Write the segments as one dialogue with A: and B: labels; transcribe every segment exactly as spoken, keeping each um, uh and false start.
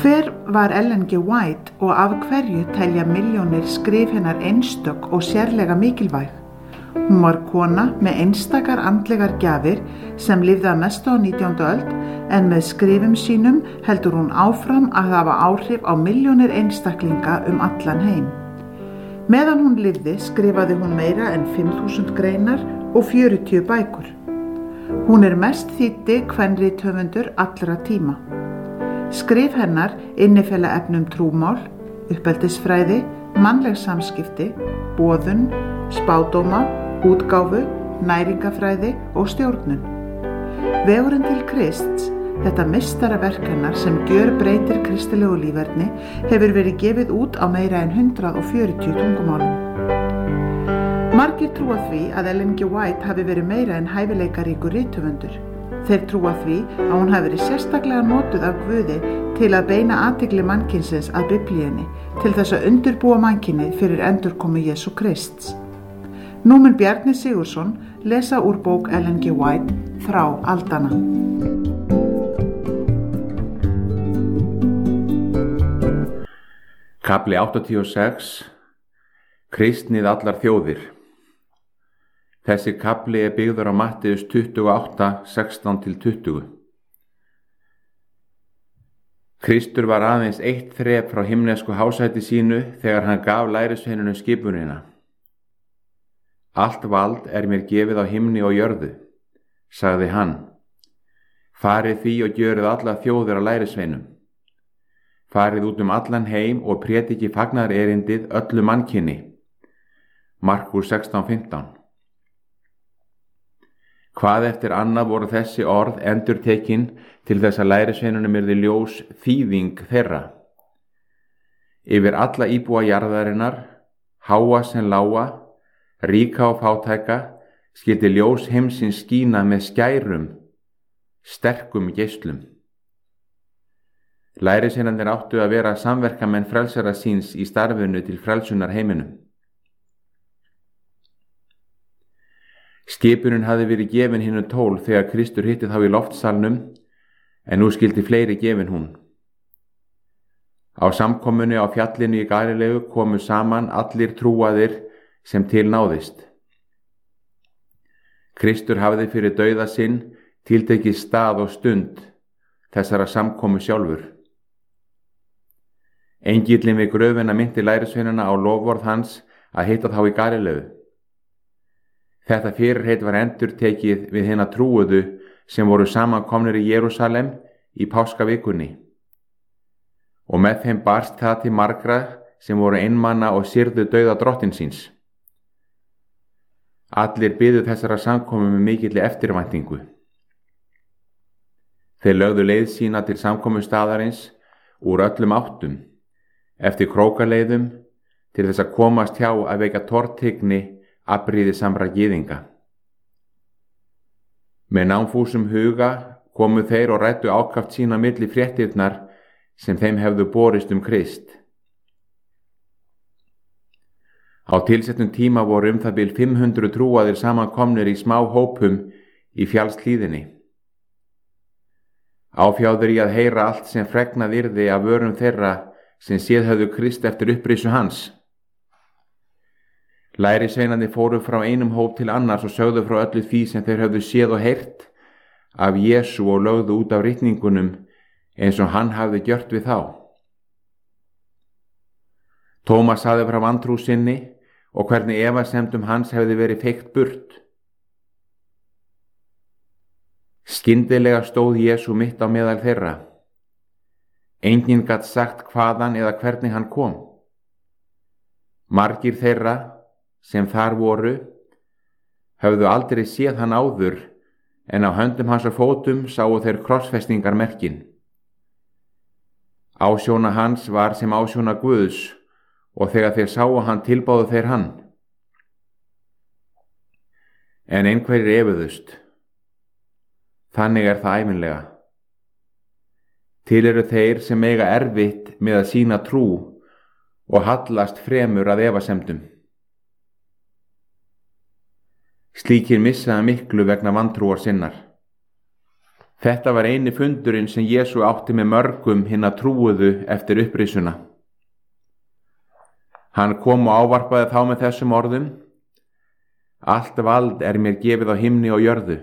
A: Hver var Ellen G. White og af hverju telja milljónir skrif hennar einstök og sérlega mikilvæg? Hún var kona með einstakar andlegar gjafir sem lifði að mestu á nítjándu öld, en með skrifum sínum heldur hún áfram að hafa áhrif á milljónir einstaklinga um allan heim. Meðan hún lifði skrifaði hún meira en fimm þúsund greinar og fjörutíu bækur. Hún er mest þýddi kvenrithöfundur allra tíma. Skrif hennar innifela efnum trúmál, uppeldisfræði, mannleg samskipti, boðun, spádóma, útgáfu, næringafræði og stjórnun. Vegurinn til Krists, þetta meistaraverk hennar sem gjörbreytir kristilegu líferni, hefur verið gefið út á meira en hundrað og fjörutíu tungumálum. Margir trúa því að Ellen G. White hafi verið meira en hæfileikaríkur rithöfundur. Þeir trúa því að hún hafi verið sérstaklega notuð af Guði til að beina athygli mannkynsins að Biblíunni, til þess að undirbúa mannkynið fyrir endurkomu Jesú Krists. Nú mun Bjarni Sigurðsson lesa úr bók Ellen G. White, Þrá aldanna.
B: Kafli áttatíu og sex. Kristnið allar þjóðir. Þessi kafli er byggður á Matteus tuttugu og átta, sextán til tuttugu. Kristur var aðeins eitt þrep frá himnesku hásæti sínu þegar hann gaf lærisveinunum skipunina. Allt vald er mér gefið á himni og jörðu, sagði hann. Farið því og gjörið alla þjóðir á lærisveinum. Farið út um allan heim og prédiki fagnaðarerindið öllu mannkyni. Markús sextán, fimmtán. Hvað eftir annað voru þessi orð endurtekin til þess að lærisveinunum yrði ljós þýðing þeirra. Yfir alla íbúa jarðarinnar, háa sem lága, ríka og fátæka, skyldi ljós heimsins skína með skærum, sterkum geislum. Lærisveinarnir áttu að vera samverkamenn frelsara síns í starfinu til frelsunar heiminum. Skipunin hafði verið gefin hinum tól þegar Kristur hitti þá í loftsalnum, en nú skyldi fleiri gefin hún. Á samkomunni á fjallinu í Galileu komu saman allir trúaðir sem til náðist. Kristur hafði fyrir dauða sinn tiltekið stað og stund þessara samkomu sjálfur. Engillinn við gröfina minnti lærisveinana á loforð hans að hitta þá í Galileu. Þetta fyrirheit var endurtekið við hina trúuðu sem voru samankomnir í Jerúsalem í páskavikunni. Og með þeim barst það til margra sem voru einmana og syrðu dauða drottins síns. Allir biðu þessara samkomu með mikilli eftirvæntingu. Þeir lögðu leið sína til samkomustaðarins úr öllum áttum, eftir krókaleiðum, til þess að komast hjá að vekja tortryggni afbrýði samra gyðinga. Með námfúsum huga komu þeir og ræddu ákaft sína milli fréttirnar sem þeim hefðu borist um Krist. Á tilsettum tíma voru um það bil fimm hundruð trúaðir samankomnir í smá hópum í fjallshlíðinni. Áfjáður í að heyra allt sem fregnað yrði af vörum þeirra sem séð höfðu Krist eftir upprisu hans. Lærisveinarnir fóru frá einum hóp til annars og sögðu frá öllu því sem þeir höfðu séð og heyrt af Jesú og lögðu út af ritningunum eins og hann hafði gjört við þá. Tómas sagði frá vantrú sinni og hvernig efasemdum hans hefði verið feykt burt. Skyndilega stóð Jesú mitt á meðal þeirra. Enginn gat sagt hvaðan eða hvernig hann kom. Margir þeirra sem þar voru höfðu aldrei séð hann áður, en á höndum hans og fótum sáu þeir krossfestingarmerkin. Ásjóna hans var sem ásjóna Guðs, og þegar þeir sáu hann tilbáðu þeir hann. En einhverjir efuðust. Þannig er það ævinlega. Til eru þeir sem eiga erfitt með að sýna trú og hallast fremur að efasemdum. Slíkir missaða miklu vegna vantrúar sinnar. Þetta var eini fundurinn sem Jesú átti með mörgum hinna trúuðu eftir upprisuna. Hann kom og ávarpaði þá með þessum orðum: Allt vald er mér gefið á himni og jörðu.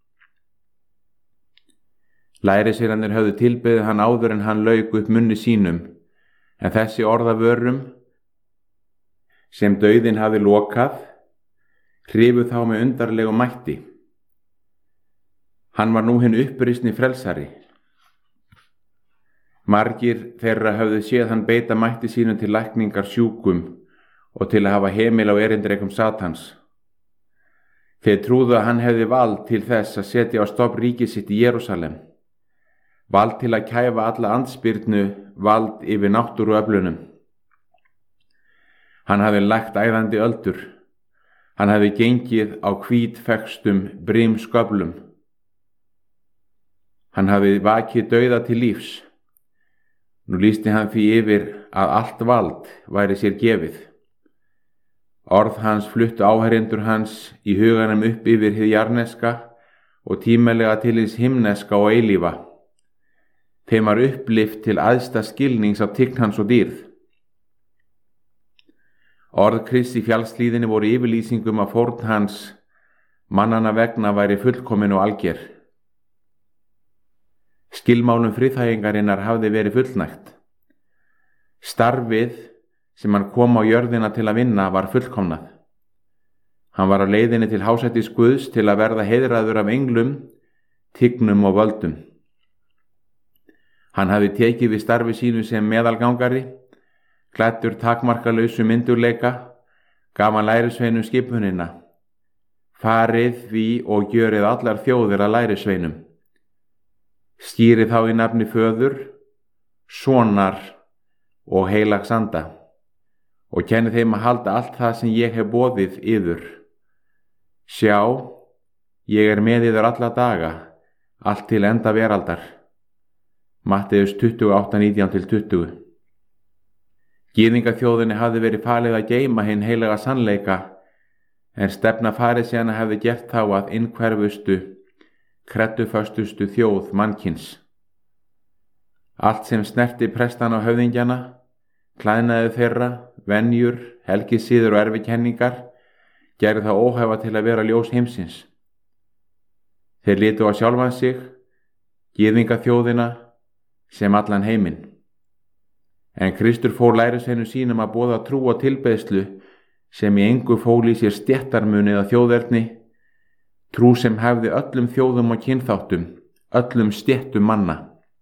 B: Lærisveinarnir höfðu tilbeðið hann áður en hann lauk upp munni sínum, en þessi orðavörum sem dauðinn hafi lokað hrifu þá með undarlegu mætti. Hann var nú hinn upprisni frelsari. Margir þeirra höfðu séð hann beita mætti sínum til lækningar sjúkum og til að hafa hemil á erindrekum Satans. Þeir trúðu að hann hefði vald til þess að setja á stofn ríkið sitt í Jerúsalem, vald til að kæfa alla andspyrnu, vald yfir náttúruöflunum. Hann hafi lagt æðandi öldur, hann hafi gengið á hvítfekstum brimsköflum. Hann hafi vakið dauða til lífs. Nú lýsti hann því yfir að allt vald væri sér gefið. Orð hans fluttu áheyrendur hans í huganum upp yfir hið jarneska og tímalega til hins himneska og eilífa. Þeim var upplift til æðsta skilnings af tign hans og dýrð. Orð Krists í fjallslíðinni voru yfirlýsingum að fórn hans mannanna vegna væri fullkomin og alger. Skilmálum friðþægingarinnar hafði verið fullnægt. Starfið sem hann kom á jörðina til að vinna var fullkomnað. Hann var á leiðinni til hásættis Guðs til að verða heiðraður af englum, tignum og völdum. Hann hafði tekið við starfi sínu sem meðalgangari, klæddur takmarkalausu myndugleika, gaf hann lærisveinum skipunina: Farið því og gjörið allar þjóðir að lærisveinum. Skýrið þá í nafni Föður, Sonar og heilags anda, og kennið þeim að halda allt það sem ég hef boðið yður. Sjá, ég er með yður alla daga, allt til enda veraldar. Matteus tuttugu og átta, nítján til tuttugu. Gyðingaþjóðinni hafði verið falið að geyma hinn heilaga sannleika, en stefna farisæana hefði gert þá að innhverfustu, kredduföstustu þjóð mannkins. Allt sem snerti prestana og höfðingjana, klæðnaði þeirra, venjur, helgisiður og erfikenningar, gerði það óhæfa til að vera ljós heimsins. Þeir litu á sjálfan sig, gyðingaþjóðina, sem allan heiminn. En Kristur fór lærisveinum sínum að boða trú og tilbeiðslu sem í engu fól í sér stéttarmun eða þjóðerni, trú sem hefði öllum þjóðum og kynþáttum, öllum stéttum manna.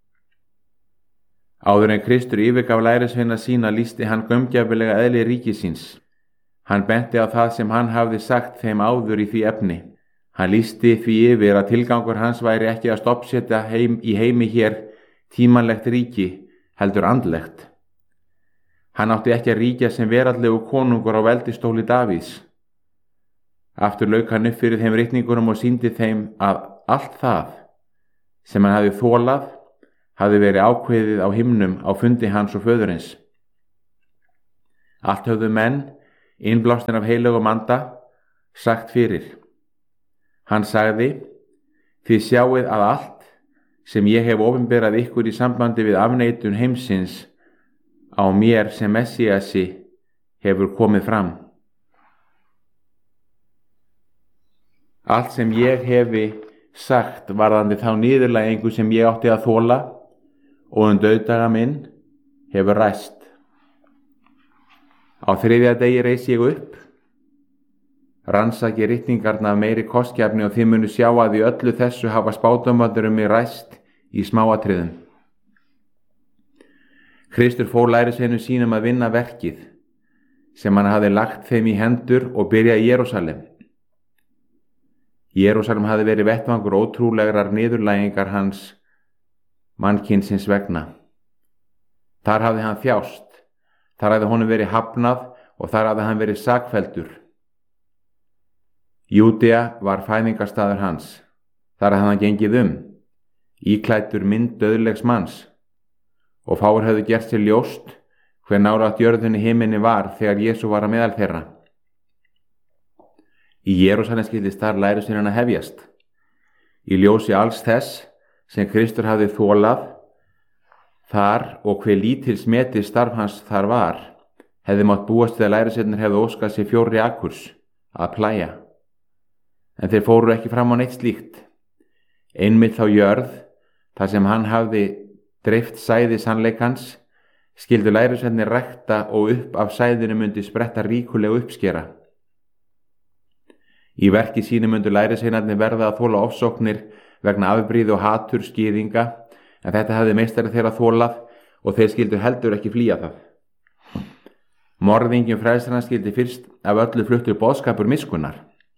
B: Áður en Kristur yfirgaf lærisveina sína lýsti hann gaumgæfilega eðli ríkisins. Hann benti á það sem hann hafði sagt þeim áður í því efni. Hann lýsti því yfir að tilgangur hans væri ekki að stoppsetja heim í heimi hér tímanlegt ríki, heldur andlegt. Hann átti ekki að ríkja sem veraldlegu konungur á veldistóli Davíðs. Aftur lauk hann upp fyrir þeim ritningunum og sýndi þeim að allt það sem hann hafði þolað hafði verið ákveðið á himnum á fundi hans og föðurins. Allt höfðu menn, innblásnir af heilögum anda, sagt fyrir. Hann sagði: Þið sjáið að allt sem ég hef opinberað ykkur í sambandi við afneitun heimsins á mér sem Messíasi hefur komið fram. Allt sem ég hefi sagt varðandi þá niðurlægingu sem ég átti að þola og um dauðdaga minn hefur ræst. Á þriðja degi reis ég upp, rannsaki ritningarna af meiri kostgæfni og þið munu sjá að í öllu þessu hafa spádómarnir um mig ræst í smáatriðum. Kristur fór lærisveinum sínum að vinna verkið sem hann hafði lagt þeim í hendur og byrja í Jerúsalem. Jerúsalem hafði verið vettvangur ótrúlegrar niðurlægingar hans mannkynsins vegna. Þar hafði hann þjást, þar hafði honum verið hafnað og þar hafði hann verið sakfelldur. Júdea var fæðingarstaður hans, þar hafði hann gengið um, íklæddur mynd dauðlegs manns, og fáir höfðu gert sér ljóst hver nálægt jörðinni himinni var þegar Jesú var að meðal þeirra. Í Jerúsalem skyldi starf lærisveinanna hefjast. Í ljósi alls þess sem Kristur hafði þolað þar og hve lítils metið starf hans þar var, hefði mátt búast við að lærisveinarnir hefði óskað sér fjóri akurs að plæja. En þeir fóru ekki fram á neitt slíkt. Einmitt þá jörð, þar sem hann hafði dreift sæði sannleikans, skyldu lærisveinarnir rækta og upp af sæðinu myndi spretta ríkulega uppskera. Í verki sínu myndu lærisveinarnir verða að þola ofsóknir vegna afbrýði og hatur skýringa, en þetta hafði meistari þeirra þolað og þeir skyldu heldur ekki flýja það. Morðingjum frelsarans skyldi fyrst af öllu fluttur boðskapur miskunnar.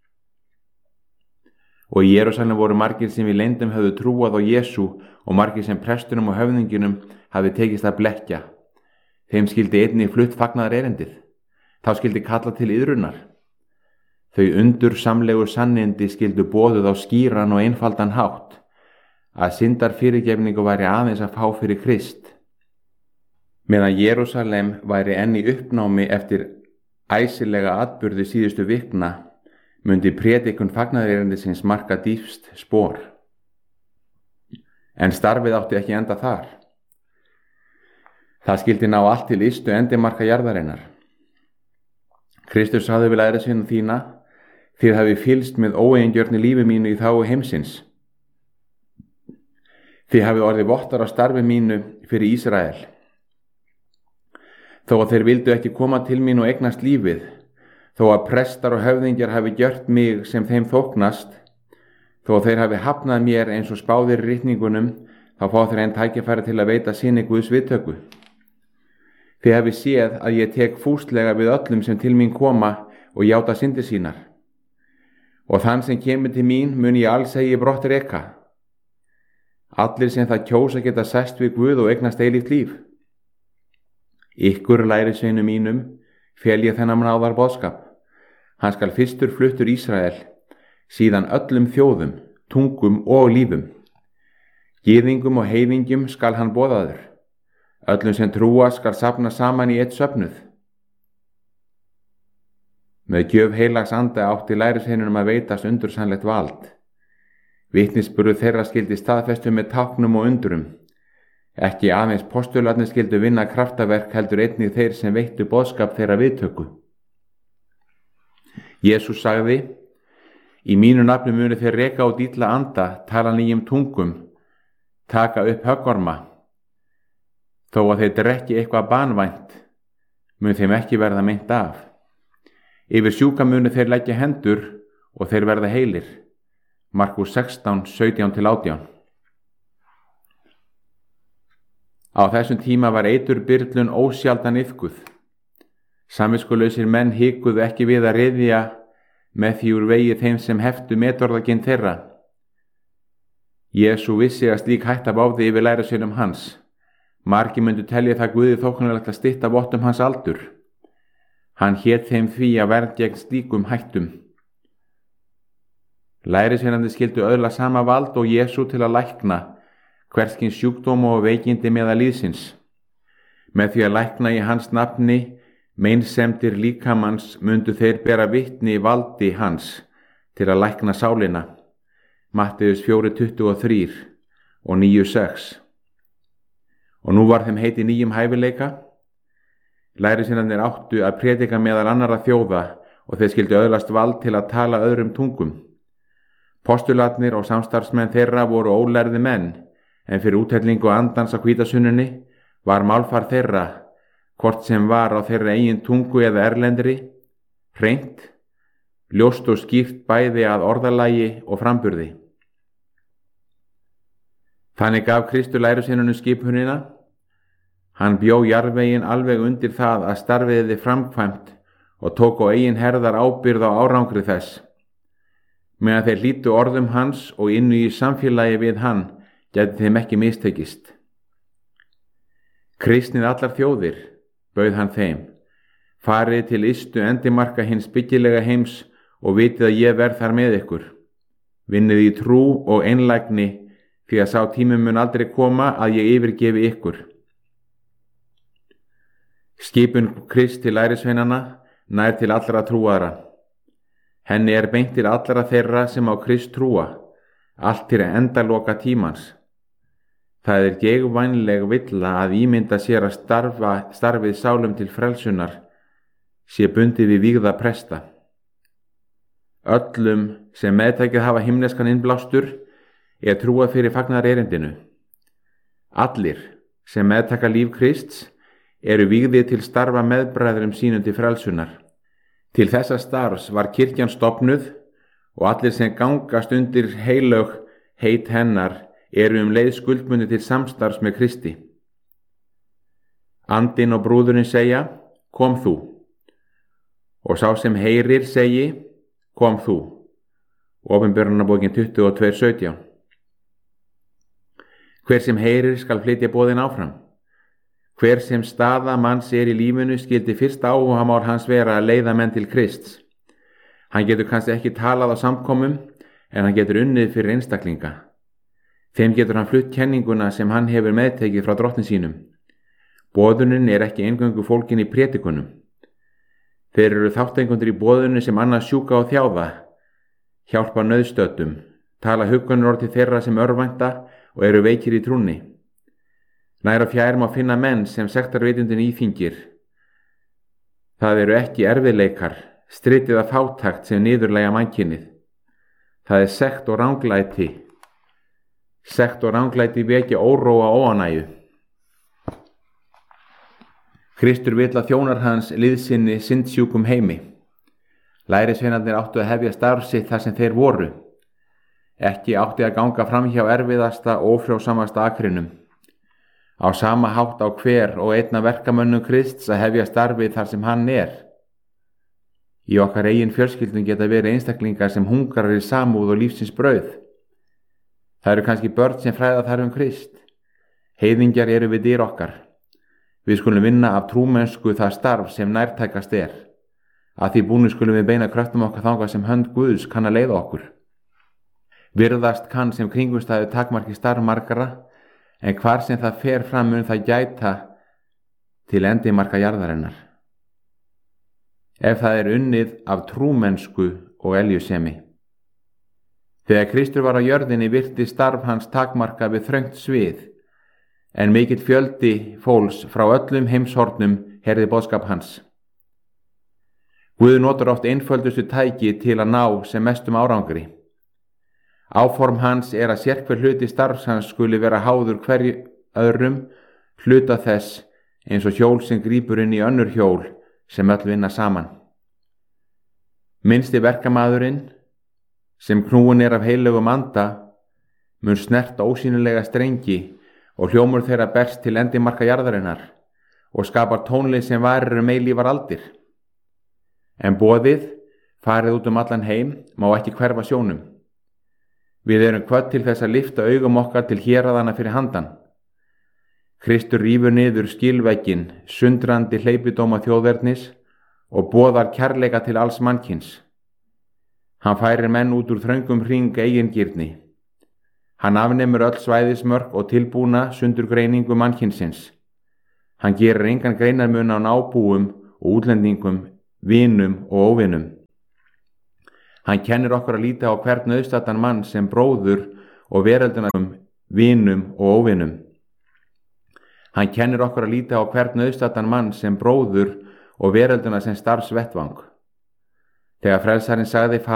B: Og í Jerúsalem voru margir sem í leyndum höfðu trúað á Jesú og margir sem prestunum og höfðingjunum hafði tekist að blekkja. Þeim skyldi einnig flutt fagnaðar erindið. Þá skyldi kalla til iðrunar. Þau undur samlegu sannindi skyldu boðuð á skýran og einfaldan hátt, að syndar fyrirgefningu væri aðeins að fá fyrir Krist. Meðan Jerúsalem væri enn í uppnámi eftir æsilega atburði síðustu vikna, mundi prédikun fagnaðarerindisins marka dýpst spor. En starfið átti ekki enda þar. Það skyldi ná allt til ystu endimarka jarðarinnar. Kristus sagði við lærisveinum þína: þið hafið fylgst með óeigingjörnu lífi mínu í þágu heimsins. Þið hafið orðið vottar á starfi mínu fyrir Ísrael. Þó að þeir vildu ekki koma til mín og eignast lífið, þó að prestar og höfðingjar hafi gjört mig sem þeim þóknast, þó að þeir hafi hafnað mér eins og spáðir í ritningunum, þá fá þeir enn tækifæri til að veita sinni Guðs viðtöku. Þið hafi séð að ég tek fúslega við öllum sem til mín koma og játa syndir sínar. Og þann sem kemur til mín mun ég alls eigi brott reka. Allir sem það kjósa geta sest við Guð og eignast eilíft líf. Ykkur lærisveinum mínum fel ég þennan náðar boðskap. Hann skal fyrstur fluttur Ísrael, síðan öllum þjóðum, tungum og lífum. Gyðingum og heiðingjum skal hann boðaður. Öllum sem trúa skal safna saman í eitt söfnuð. Með gjöf heilags anda átti lærisveinunum að veitast undursamlegt vald. Vitnisburður þeirra skyldi staðfestu með táknum og undrum. Ekki aðeins postularnir skyldu vinna kraftaverk, heldur einnig þeir sem veittu boðskap þeirra viðtöku. Jesús sagði: í mínu nafni munu þeir reka út illa anda, tala nýjum tungum, taka upp höggorma. Þó að þeir drekki eitthvað banvænt, mun þeim ekki verða meint af. Yfir sjúka munu þeir leggja hendur og þeir verða heilir. Markús sextán, sautján til átján. Á þessum tíma var eiturbyrlun ósjaldan iðkuð. Samviskulausir menn hikuðu ekki við að ryðja með því úr vegi þeim sem heftu metorðaginn þeirra. Jesú vissi að slík hætta báði yfir lærisveinum hans. Margir myndu telja það Guði þóknanlegt að stytta vottum hans aldur. Hann hét þeim því að verð gegn slíkum hættum. Lærisveinandi skyldu öðla sama vald og Jesú til að lækna hverskins sjúkdóma og veikindi meðal líðsins. Með því að lækna í hans nafni meinsemdir líkamanns mundu þeir bera vitni í valdi hans til að lækna sálina. Matteus fjórir tuttugu og þrír og níu sex. Og nú var þeim heiti nýjum hæfileika. Lærisveinarnir áttu að prédika meðal annarra þjóða og þeir skyldu öðlast vald til að tala öðrum tungum. Postularnir og samstarfsmenn þeirra voru ólærði menn, en fyrir úthellingu andans á hvítasunnunni var málfar þeirra, hvort sem var á þeirra eigin tungu eða erlendri, hreint, ljóst og skýrt bæði að orðalagi og framburði. Þannig gaf Kristur lærisveinunum skipunina. Hann bjó jarðveginn alveg undir það að starfiði framkvæmt og tók á eigin herðar ábyrgð á árangri þess. Meðan þeir hlýddu orðum hans og innu í samfélagi við hann, gæti þeim ekki mistekist. Kristnið allar þjóðir, bauð hann þeim, farið til ystu endimarka hins byggilega heims og vitið að ég verð þar með ykkur. Vinnið í trú og einlægni, því að sá tími mun aldrei koma að ég yfirgefi ykkur. Skipun Krist til lærisveinanna nær til allra trúaðra. Henni er beint til allra þeirra sem á Krist trúa, allt til endaloka tímans. Það er geigvænleg villa að ímynda sér að starfa, starfið sálum til frelsunar sé bundið við vígða presta. Öllum sem meðtækið hafa himneskan innblástur er trúað fyrir fagnar erindinu. Allir sem meðtaka líf Krists eru vígðir til starfa meðbræðrum sínum til frelsunar. Til þessa starfs var kirkjan stofnuð og allir sem gangast undir heilög heit hennar eru um leið skuldbundnir til samstarfs með Kristi. Andinn og brúðurinn segja, kom þú. Og sá sem heyrir segi, kom þú. Opinberunarbókin tuttugu og tvö sautján. Hver sem heyrir skal flytja boðin áfram. Hver sem staða manns er í lífinu skildi fyrst áhugamál hans vera að leiða menn til Krists. Hann getur kannski ekki talað á samkomum, en hann getur unnið fyrir einstaklinga. Þeim getur hann flutt kenninguna sem hann hefur meðtekið frá drottni sínum. Boðunin er ekki eingöngu fólkin í prédikunum. Þeir eru þáttengundir í boðunni sem annars sjúka og þjáða, hjálpa nauðstöddum, tala huggunarorð til þeirra sem örvænta og eru veikir í trúnni. Nær og fjær má finna menn sem sektarvitundin íþyngir. Það eru ekki erfiðleikar, stritið af fátakt sem niðurlægja mannkynið. Það er sekt og ranglæti. Sekt og ranglæti vekja óróa og óánægju. Kristur vill að þjónar hans liðsinni syndsjúkum heimi. Lærisveinarnir áttu að hefja starf sitt þar sem þeir voru. Ekki átti að ganga fram hjá erfiðasta og ófrjósamasta akrinum. Á sama hátt á hver og einna verkamönnum Krists að hefja starfið þar sem hann er. Í okkar eigin fjölskyldum geta verið einstaklingar sem hungrar í samúð og lífsins brauð. Það eru kannski börn sem fræða þar um Krist. Heiðingjar eru við dyr okkar. Við skulum vinna af trúmennsku það starf sem nærtækast er. Að því búnu skulum við beina kröftum okkar þangað sem hönd Guðs kann að leiða okkur. Virðast kann sem kringumstæðu takmarki starf margara, en hvar sem það fer fram mun það gæta til endimarka jarðarinnar. Ef það er unnið af trúmennsku og eljusemi. Þegar Kristur var á jörðinni virti starf hans takmarka við þröngt svið, en mikill fjöldi fólks frá öllum heimshornum heyrði boðskap hans. Guð notar oft einföldustu tæki til að ná sem mestum árangri. Áform hans er að sérhver hluti starfs hans skuli vera háður hverju öðrum hluta þess eins og hjól sem grípur inn í önnur hjól sem öll vinna saman. Minnsti verkamaðurinn, sem knúin er af heilögum anda, mun snerta ósýnilega strengi og hljómur þeirra berst til endimarka jarðarinnar og skapar tónlið sem varir um eilífar aldir. En boðið, farið út um allan heim, má ekki hverfa sjónum. Við erum hvött til þess að lyfta augum okkar til héraðana fyrir handan. Kristur rífur niður skilvegginn, sundrandi hleypidóma þjóðverðnis og boðar kærleika til alls mannkyns. Hann færir menn út úr þröngum hring eigingirni. Hann afnemur öll svæðismörk og tilbúna sundurgreiningu mannkynsins. Hann gerir engan greinarmun á nábúum og útlendingum, vinum og óvinum. Hann kennir okkur að líta á hvern auðstættan mann sem bróður og verölduna um vinum og óvinum. Hann kennir okkur að líta á hvern auðstættan mann sem bróður og verölduna sem starfsvettvang. Þegar frelsarinn sagði